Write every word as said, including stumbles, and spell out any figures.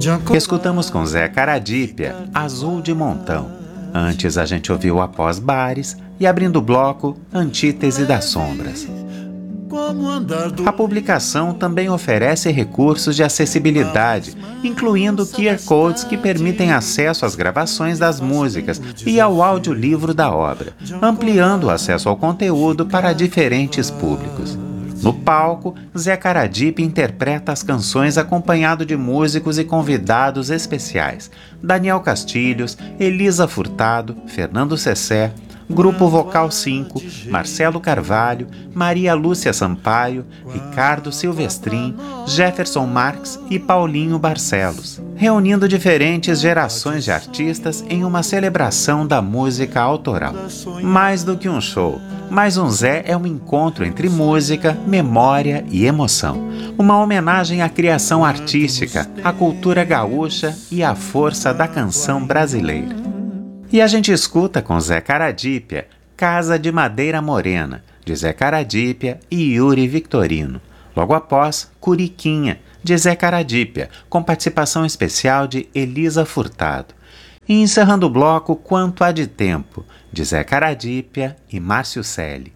Escutamos com Zé Caradípia, Azul de Montão. Antes a gente ouviu Após Bares e, abrindo o bloco, Antítese das Sombras. A publicação também oferece recursos de acessibilidade, incluindo Q R Codes que permitem acesso às gravações das músicas e ao audiolivro da obra, ampliando o acesso ao conteúdo para diferentes públicos. No palco, Zé Caradípia interpreta as canções acompanhado de músicos e convidados especiais: Daniel Castilhos, Elisa Furtado, Fernando Sessé, Grupo Vocal cinco, Marcelo Carvalho, Maria Lúcia Sampaio, Ricardo Silvestrin, Jefferson Marques e Paulinho Barcelos, reunindo diferentes gerações de artistas em uma celebração da música autoral. Mais do que um show, Mais um Zé é um encontro entre música, memória e emoção. Uma homenagem à criação artística, à cultura gaúcha e à força da canção brasileira. E a gente escuta com Zé Caradípia, Casa de Madeira Morena, de Zé Caradípia e Yuri Victorino. Logo após, Curiquinha, de Zé Caradípia, com participação especial de Elisa Furtado. E encerrando o bloco, Quanto Há de Tempo, de Zé Caradípia e Márcio Selle.